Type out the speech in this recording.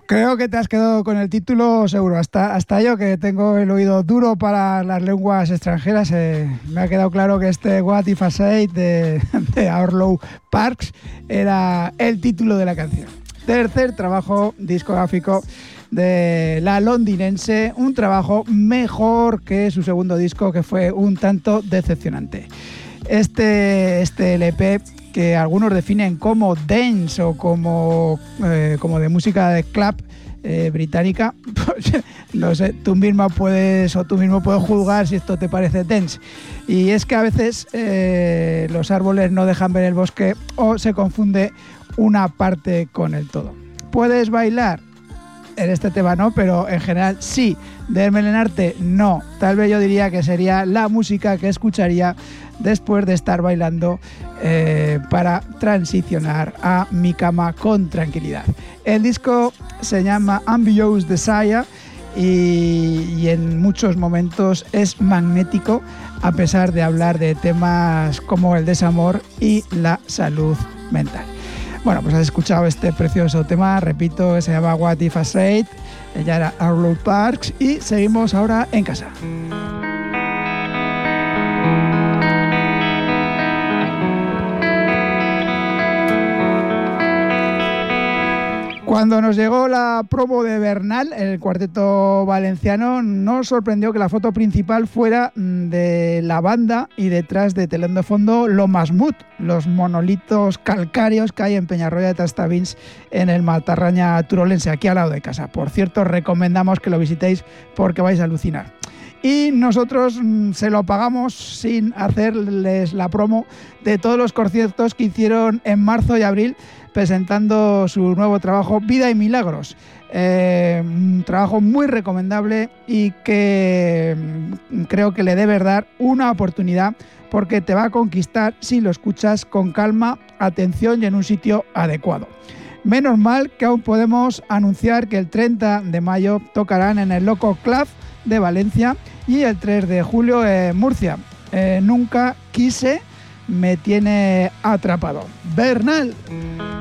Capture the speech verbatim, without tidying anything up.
Creo que te has quedado con el título seguro. Hasta, hasta yo, que tengo el oído duro para las lenguas extranjeras, eh, me ha quedado claro que este What If I Said de, de Arlo Parks era el título de la canción. Tercer trabajo discográfico de la londinense, un trabajo mejor que su segundo disco, que fue un tanto decepcionante. Este, este L P, que algunos definen como dance o como, eh, como de música de club eh, británica, pues, no sé, tú misma puedes o tú mismo puedes juzgar si esto te parece dance. Y es que a veces eh, los árboles no dejan ver el bosque o se confunde una parte con el todo. ¿Puedes bailar? En este tema no, pero en general sí. Desmelenarte, no. Tal vez yo diría que sería la música que escucharía después de estar bailando eh, para transicionar a mi cama con tranquilidad. El disco se llama Ambiguous Desire y, y en muchos momentos es magnético, a pesar de hablar de temas como el desamor y la salud mental. Bueno, pues has escuchado este precioso tema, repito, se llama What If I Said, ella era Arlo Parks y seguimos ahora en casa. Cuando nos llegó la promo de Bernal, el cuarteto valenciano, nos sorprendió que la foto principal fuera de la banda y detrás de telón de fondo lo Masmut, los monolitos calcáreos que hay en Peñarroya de Tastavins en el Matarraña turolense, aquí al lado de casa. Por cierto, recomendamos que lo visitéis porque vais a alucinar. Y nosotros mmm, se lo pagamos sin hacerles la promo de todos los conciertos que hicieron en marzo y abril presentando su nuevo trabajo Vida y Milagros. Eh, un trabajo muy recomendable y que mmm, creo que le debes dar una oportunidad porque te va a conquistar si lo escuchas con calma, atención y en un sitio adecuado. Menos mal que aún podemos anunciar que el treinta de mayo tocarán en el Loco Club de Valencia y el tres de julio en Murcia. Eh, nunca quise, me tiene atrapado. Bernal.